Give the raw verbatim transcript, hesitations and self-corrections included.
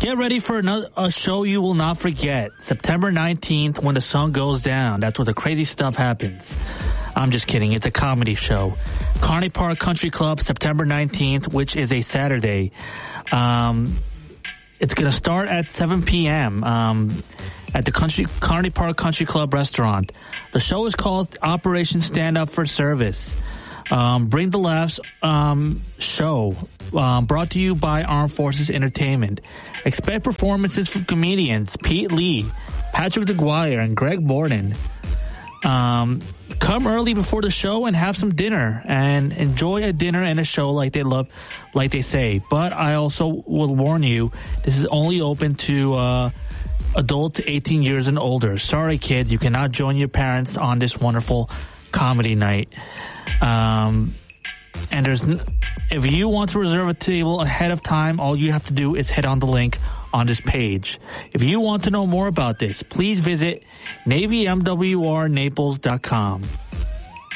Get ready for another, a show you will not forget. September nineteenth, when the sun goes down. That's where the crazy stuff happens. I'm just kidding. It's a comedy show. Kearney Park Country Club, September nineteenth, which is a Saturday. Um, it's going to start at seven p.m. Um, at the Country Kearney Park Country Club restaurant. The show is called Operation Stand Up for Service. Um, Bring the Laughs um, show, um, brought to you by Armed Forces Entertainment. Expect performances from comedians Pete Lee, Patrick DeGuire, and Greg Borden. Um, come early before the show and have some dinner and enjoy a dinner and a show like they love, like they say. But I also will warn you, this is only open to uh, adults eighteen years and older. Sorry, kids, you cannot join your parents on this wonderful comedy night. Um, and there's, if you want to reserve a table ahead of time, all you have to do is hit on the link on this page. If you want to know more about this, please visit Navy M W R Naples dot com.